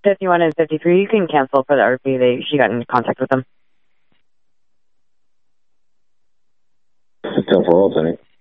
51 and 53, you can cancel for the RP. She got in contact with them. 10-4, Lieutenant.